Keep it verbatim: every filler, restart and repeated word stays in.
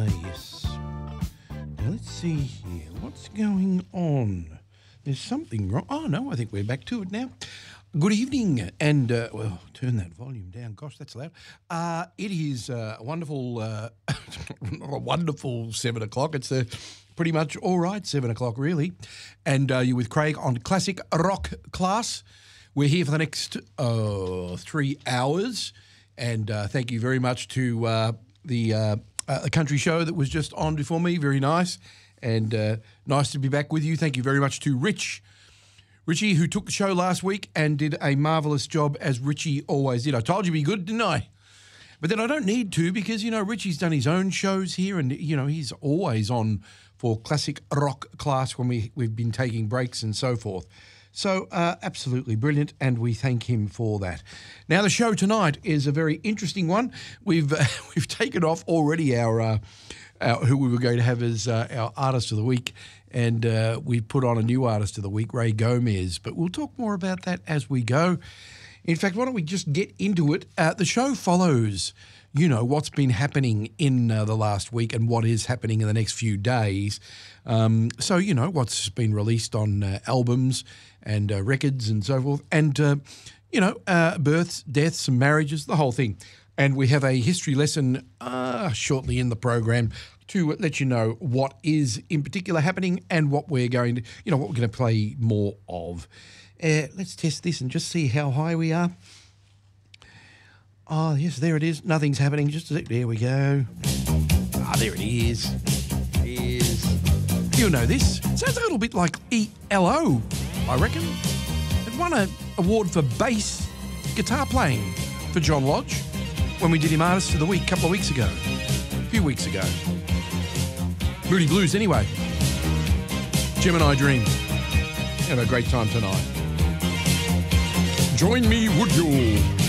yes. Now let's see here. What's going on? There's something wrong. Oh, no, I think we're back to it now. Good evening, and, uh, well, turn that volume down. Gosh, that's loud. Uh, it is uh, a wonderful, uh, not a wonderful seven o'clock. It's a pretty much all right seven o'clock, really. And uh, you're with Craig on Classic Rock Class. We're here for the next uh, three hours. And uh, thank you very much to uh, the, uh, uh, the country show that was just on before me. Very nice. And uh, nice to be back with you. Thank you very much to Rich. Richie, who took the show last week and did a marvellous job, as Richie always did. I told you he'd be good, didn't I? But then I don't need to, because, you know, Richie's done his own shows here, and, you know, he's always on for Classic Rock Class when we, we've been taking breaks and so forth. So uh, absolutely brilliant, and we thank him for that. Now, the show tonight is a very interesting one. We've uh, we've taken off already our, uh, our who we were going to have as uh, our Artist of the Week, and uh, we put on a new Artist of the Week, Ray Gomez. But we'll talk more about that as we go. In fact, why don't we just get into it? Uh, the show follows, you know, what's been happening in uh, the last week and what is happening in the next few days. Um, so, you know, what's been released on uh, albums and uh, records and so forth. And, uh, you know, uh, births, deaths and marriages, the whole thing. And we have a history lesson uh, shortly in the program to let you know what is in particular happening and what we're going to, you know, what we're going to play more of. Uh, let's test this and just see how high we are. Oh, yes, there it is. Nothing's happening. Just a sec. There we go. Ah, there it is. It is. You'll know this. It sounds a little bit like E L O, I reckon. It won an award for bass guitar playing for John Lodge when we did him Artist of the Week a couple of weeks ago. A few weeks ago. Moody Blues, anyway. Gemini Dream. Have a great time tonight. Join me, would you?